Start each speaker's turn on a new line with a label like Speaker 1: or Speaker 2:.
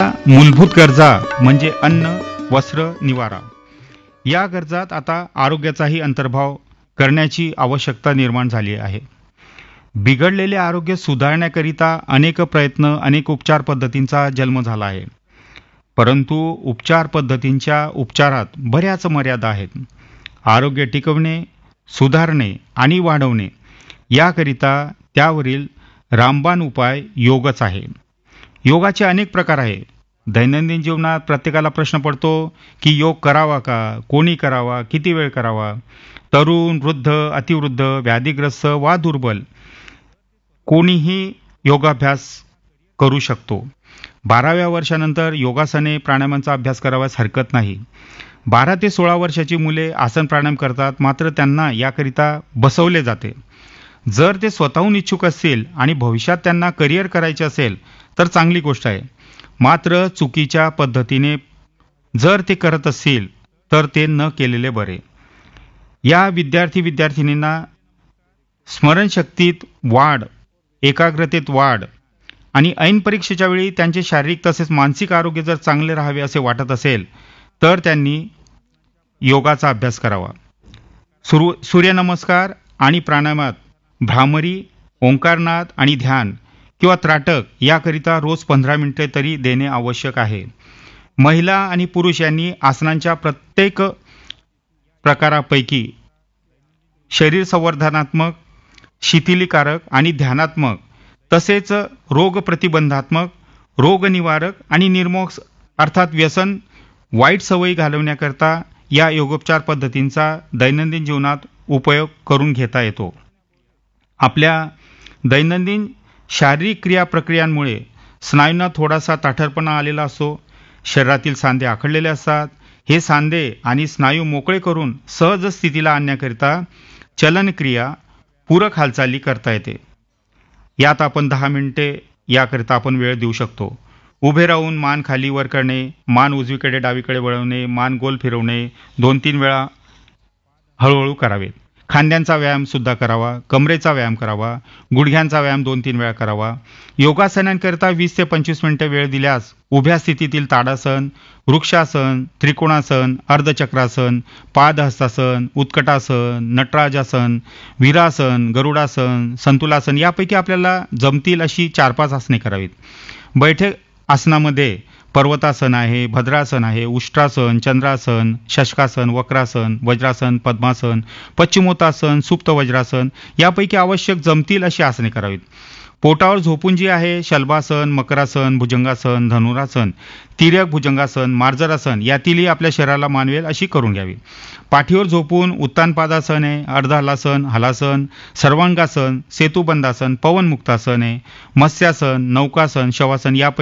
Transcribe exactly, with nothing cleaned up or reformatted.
Speaker 1: मूलभूत गरजा म्हणजे अन्न, वस्त्र, निवारा. या गरजात आता आरोग्याचाही अंतर्भाव करण्याची आवश्यकता निर्माण झाली आहे. बिघडलेले आरोग्य सुधारण्याकरिता अनेक प्रयत्न, अनेक उपचार पद्धतींचा जन्म झाला आहे. परंतु उपचार पद्धतींच्या उपचारात बऱ्याच मर्यादा आहेत. आरोग्य टिकवणे, सुधारणे आणि वाढवणे याकरिता त्यावरील रामबाण उपाय योगच आहे. योगाचे अनेक प्रकार आहेत. दैनंदिन जीवनात प्रत्येकाला प्रश्न पडतो की योग करावा का, कोणी करावा, किती वेळ करावा. तरुण, वृद्ध, अतिवृद्ध, व्याधीग्रस्त वा दुर्बल कोणीही योगाभ्यास करू शकतो. बाराव्या वर्षानंतर योगासने, प्राणायामांचा अभ्यास कराव्यास हरकत नाही. बारा ते सोळा वर्षाची मुले आसन प्राणायाम करतात, मात्र त्यांना याकरिता बसवले जाते. जर ते स्वतःहून इच्छुक असतील आणि भविष्यात त्यांना करिअर करायचे असेल तर चांगली गोष्ट आहे. मात्र चुकीच्या पद्धतीने जर ते करत असतील तर ते न केलेले बरे. या विद्यार्थी विद्यार्थिनींना स्मरणशक्तीत वाढ, एकाग्रतेत वाढ आणि ऐन परीक्षेच्या वेळी त्यांचे शारीरिक तसेच मानसिक आरोग्य जर चांगले राहावे असे वाटत असेल तर त्यांनी योगाचा अभ्यास करावा. सुरू सूर्यनमस्कार आणि प्राणायामात भ्रामरी, ओंकारनाद आणि ध्यान किंवा त्राटक याकरिता रोज पंधरा मिनिटे तरी देणे आवश्यक आहे. महिला आणि पुरुष यांनी आसनांच्या प्रत्येक प्रकारापैकी शरीर संवर्धनात्मक, शिथिलीकारक आणि ध्यानात्मक तसेच रोगप्रतिबंधात्मक, रोगनिवारक आणि निर्मोक्ष अर्थात व्यसन, वाईट सवयी घालवण्याकरता या योगोपचार पद्धतींचा दैनंदिन जीवनात उपयोग करून घेता येतो. आपल्या दैनंदिन शारीरिक क्रिया प्रक्रियांमुळे स्नायूंना थोडासा ताठरपणा आलेला असतो. शरीरातील सांधे आखडलेले असतात. हे सांधे आणि स्नायू मोकळे करून सहज स्थितीला आणण्याकरिता चलनक्रिया, पूरक हालचाली करता येते. यात आपण दहा मिनिटे याकरिता आपण वेळ देऊ शकतो. उभे राहून मान खाली वर करणे, मान उजवीकडे डावीकडे वळवणे, मान गोल फिरवणे दोन तीन वेळा हळूहळू करावे. खांद्यांचा व्यायाम सुद्धा करावा, कमरेचा व्यायाम करावा, गुडघ्यांचा व्यायाम दोन तीन वेळा करावा. योगासनांकरिता वीस ते पंचवीस मिनिटे वेळ दिल्यास उभ्या स्थितीतील ताडासन, वृक्षासन, त्रिकोणासन, अर्धचक्रासन, पादहस्तासन, उत्कटासन, नटराजासन, वीरासन, गरुडासन, संतुलासन यापैकी आपल्याला जमतील अशी चार पाच आसने करावीत. बैठक आसनामध्ये पर्वतासन आहे, भद्रासन आहे, उष्ट्रासन, चंद्रासन, शशकासन, वक्रासन, वज्रासन, पद्मासन, पश्चिमोत्तासन, सुप्त वज्रासन यापैकी आवश्यक जमतील अशी आसने करावीत. पोटावर झोपून जी आहे शलभासन, मकरासन, भुजंगासन, धनुरासन, तिर्यक भुजंगासन, मार्जरासन यातीलही आपल्या शरीराला मानवेल अशी करून घ्यावी. पाठीवर झोपून उत्तानपादासन आहे, अर्धहलासन, हलासन, सर्वांगासन, सेतुबंधासन, पवनमुक्तासन आहे, मत्स्यासन, नौकासन, शवासन यापैकी